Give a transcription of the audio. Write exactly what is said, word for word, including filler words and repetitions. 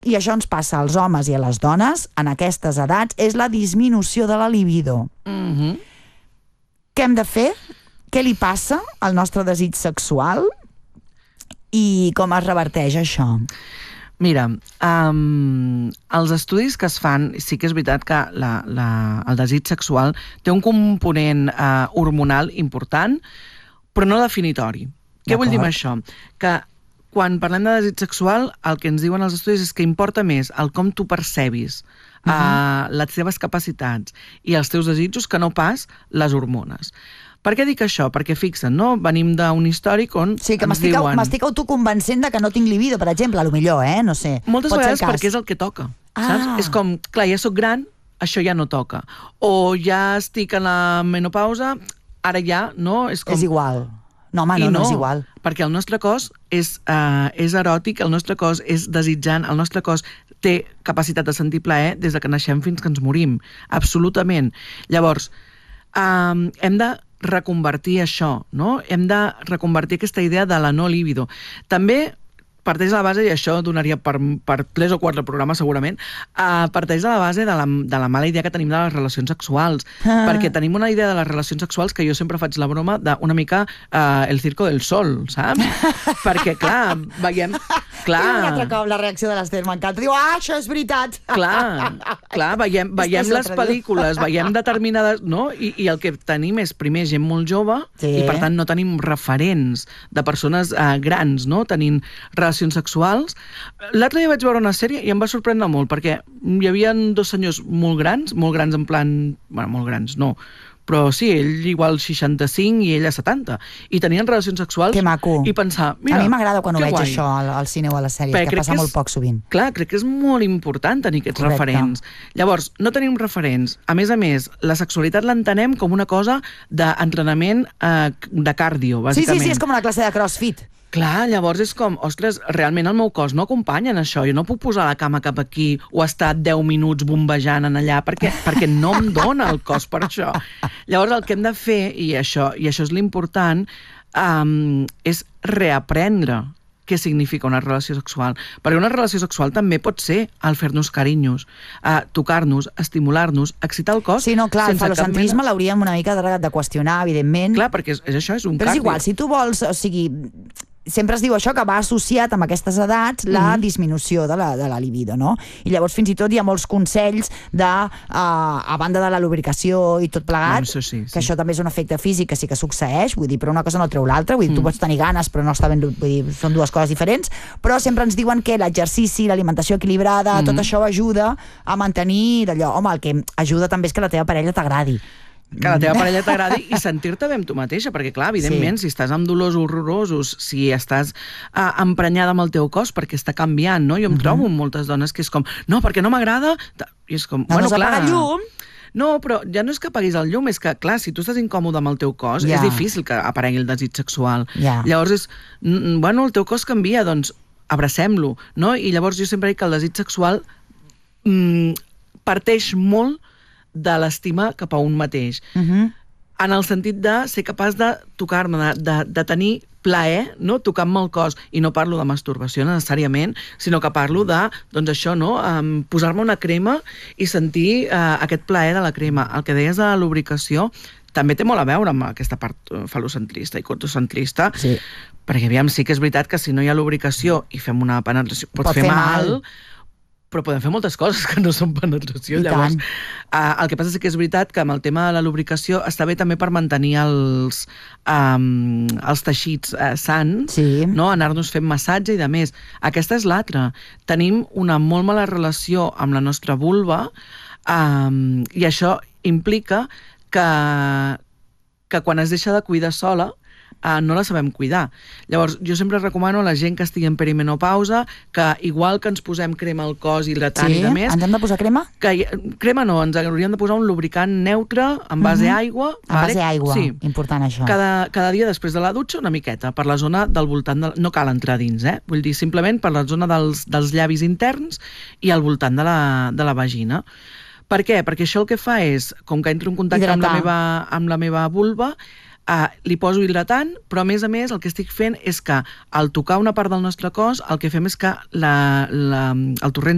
i això ens passa als homes i a les dones, en aquestes edats, és la disminució de la libido. Mm-hmm. Què hem de fer? Què li passa al nostre desig sexual? I com es reverteix això? Mira, um, els estudis que es fan, sí que és veritat que la, la, el desig sexual té un component uh, hormonal important, però no definitori. Què vull dir amb això? Que quan parlem de desig sexual, el que ens diuen els estudis és que importa més el com tu percebis uh, uh-huh. les teves capacitats i els teus desitjos que no pas les hormones. Per què dic això? Perquè fixa't, no? Venim d'un històric on sí, que ens diuen... m'estic autoconvencent de que no tinc libido, per exemple, a lo millor, eh? No sé. Moltes vegades perquè és el que toca, ah. saps? És com, clar, ja sóc gran, això ja no toca. O ja estic en la menopausa, ara ja, no? És com... És igual. No, home, no, no, no és igual. Perquè el nostre cos és, uh, és eròtic, el nostre cos és desitjant, el nostre cos té capacitat de sentir plaer des de que naixem fins que ens morim. Absolutament. Llavors, um, hem de reconvertir això, no? Hem de reconvertir aquesta idea de la no líbido. També parteix de la base, i això donaria per, per tres o quatre programes segurament, uh, parteix de la base de la, de la mala idea que tenim de les relacions sexuals. Ah. Perquè tenim una idea de les relacions sexuals que jo sempre faig la broma d'una mica uh, el circo del sol, saps? Perquè, clar, veiem... Clar. I un altre cop la reacció de l'Ester m'encanta. Diu, ah, això és veritat. Clar, clar, veiem, veiem les pel·lícules, veiem determinades... No? I, I el que tenim és, primer, gent molt jove, sí. I per tant no tenim referents de persones uh, grans, no? Tenint relacions sexuals. L'altre dia vaig veure una sèrie i em va sorprendre molt, perquè hi havia dos senyors molt grans, molt grans en plan... Bueno, molt grans, no... Però sí, ell igual seixanta-cinc i ella setanta. I tenien relacions sexuals. Que maco. I pensar, mira, a mi m'agrada quan ho veig guai. això al, al cine o a la sèrie, Perquè que passa que és, molt poc sovint. Clar, crec que és molt important tenir aquests Correcte. referents. Llavors, no tenim referents. A més a més, la sexualitat l'entenem com una cosa d'entrenament eh, de cardio, bàsicament. Sí, sí, sí, és com una classe de crossfit. Clar, llavors és com, ostres, realment el meu cos no acompanya en això, jo no puc posar la cama cap aquí o estar deu minuts bombejant en allà perquè, perquè no em dona el cos per això. Llavors el que hem de fer, i això, i això és l'important, um, és reaprendre què significa una relació sexual. Perquè una relació sexual també pot ser el fer-nos carinyos, uh, tocar-nos, estimular-nos, excitar el cos... Sí, no, clar, el falocentrisme mena... l'hauríem una mica de, de qüestionar, evidentment. Clar, perquè és, és això, és un Però cardio. és igual, si tu vols, o sigui... Sempre es diu això, que va associat amb aquestes edats la mm-hmm. disminució de la, de la libido, no? I llavors fins i tot hi ha molts consells de, uh, a banda de la lubricació i tot plegat, no, sí, sí. que això també és un efecte físic que sí que succeeix, vull dir, però una cosa no treu l'altra, vull dir, mm. tu pots tenir ganes però no està ben, vull dir, són dues coses diferents, però sempre ens diuen que l'exercici, l'alimentació equilibrada, mm. tot això ajuda a mantenir d'allò. Home, el que ajuda també és que la teva parella t'agradi. Que la teva parella t'agradi i sentir-te bé amb tu mateixa, perquè clar, evidentment, sí. si estàs amb dolors horrorosos, si estàs uh, emprenyada amb el teu cos perquè està canviant, no? Jo em uh-huh. trobo amb moltes dones que és com, no, perquè no m'agrada, i és com, no, bueno, no clar... el llum. No, però ja no és que apaguis el llum, és que, clar, si tu estàs incòmode amb el teu cos, yeah. és difícil que aparegui el desig sexual. Yeah. Llavors és, bueno, el teu cos canvia, doncs abracem-lo, no? I llavors jo sempre dic que el desig sexual mm, parteix molt de l'estima cap a un mateix. Uh-huh. En el sentit de ser capaç de tocar-me, de, de, de tenir plaer, no? Tocant-me el cos. I no parlo de masturbació necessàriament, sinó que parlo de, doncs això, no? Um, posar-me una crema i sentir uh, aquest plaer de la crema. El que deies de la lubricació també té molt a veure amb aquesta part falocentrista i cortocentrista, sí. perquè aviam, sí que és veritat que si no hi ha lubricació i fem una penetració, pot, pot fer, fer mal, mal però podem fer moltes coses que no són penetració. I llavors, uh, el que passa és que és veritat que amb el tema de la lubricació està bé també per mantenir els, um, els teixits uh, sants, sí. no? Anar-nos fent massatge i de més. Aquesta és l'altra. Tenim una molt mala relació amb la nostra vulva um, i això implica que, que quan es deixa de cuidar sola, Uh, no la sabem cuidar. Llavors, jo sempre recomano a la gent que estigui en perimenopausa que, igual que ens posem crema al cos, hidratant sí? i de més... Ens hem de posar crema? Que, crema no, ens hauríem de posar un lubricant neutre en base uh-huh. a aigua. En vale? base a aigua, sí. important això. Cada, cada dia després de la dutxa una miqueta, per la zona del voltant... De... No cal entrar dins, eh? Vull dir, simplement per la zona dels, dels llavis interns i al voltant de la, de la vagina. Per què? Perquè això el que fa és, com que entro en contacte amb la, meva, amb la meva vulva, Uh, li poso hidratant, però a més a més el que estic fent és que al tocar una part del nostre cos el que fem és que la, la, el torrent